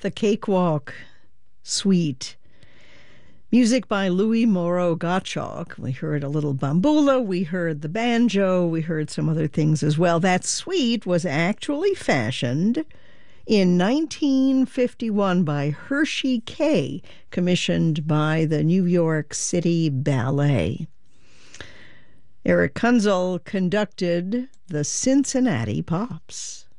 The Cakewalk, Sweet. Music by Louis Moreau Gottschalk. We heard a little bambula, we heard the banjo, we heard some other things as well. That Sweet was actually fashioned in 1951 by Hershey Kay, commissioned by the New York City Ballet. Eric Kunzel conducted the Cincinnati Pops.